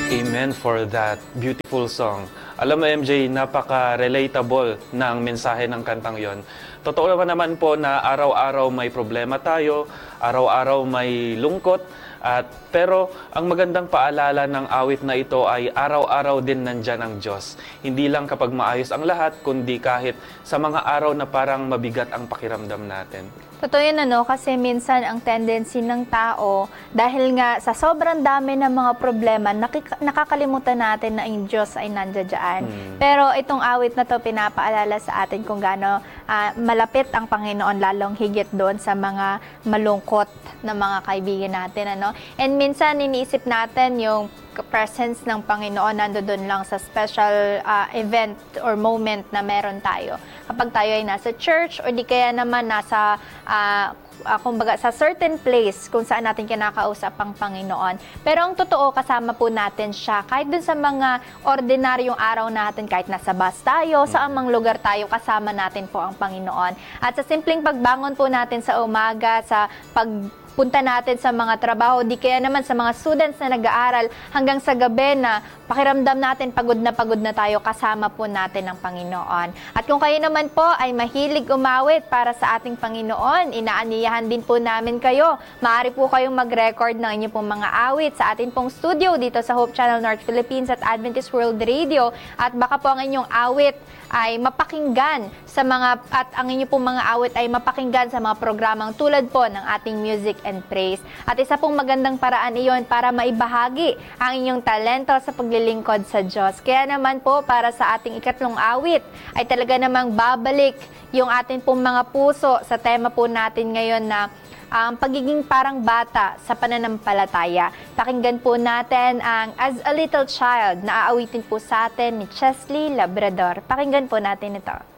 Amen for that beautiful song. Alam mo MJ, napaka-relatable ng mensahe ng kantang yon. Totoo naman po na araw-araw may problema tayo, araw-araw may lungkot, pero ang magandang paalala ng awit na ito ay araw-araw din nandyan ang Diyos. Hindi lang kapag maayos ang lahat, kundi kahit sa mga araw na parang mabigat ang pakiramdam natin. Totoo yun, kasi minsan ang tendency ng tao, dahil nga sa sobrang dami ng mga problema, nakakalimutan natin na ang Diyos ay nandiyan. Pero itong awit na to pinapaalala sa atin kung gaano malapit ang Panginoon, lalong higit doon sa mga malungkot na mga kaibigan natin. And minsan iniisip natin yung presence ng Panginoon nandoon lang sa special event or moment na meron tayo. Kapag tayo ay nasa church o di kaya naman nasa kumbaga sa certain place kung saan natin kinakausap ang Panginoon. Pero ang totoo, kasama po natin siya kahit dun sa mga ordinaryong araw natin, kahit nasa bus tayo, sa amang lugar tayo, kasama natin po ang Panginoon. At sa simpleng pagbangon po natin sa umaga, sa pagpunta natin sa mga trabaho, di kaya naman sa mga students na nag-aaral hanggang sa gabi na pakiramdam natin pagod na tayo, kasama po natin ang Panginoon. At kung kayo naman po ay mahilig umawit para sa ating Panginoon, inaaniyahan din po namin kayo. Maaari po kayong mag-record ng inyong pong mga awit sa ating pong studio dito sa Hope Channel North Philippines at Adventist World Radio. At baka po ang inyong awit ay mapakinggan at ang inyong pong mga awit ay mapakinggan sa mga programang tulad po ng ating Music and Praise. At isa pong magandang paraan iyon para maibahagi ang inyong talento sa paglilingkod sa Diyos. Kaya naman po, para sa ating ikatlong awit, ay talaga namang babalik yung ating pong mga puso sa tema po natin ngayon na ang pagiging parang bata sa pananampalataya. Pakinggan po natin ang As a Little Child na aawitin po sa atin ni Chesley Labrador. Pakinggan po natin ito.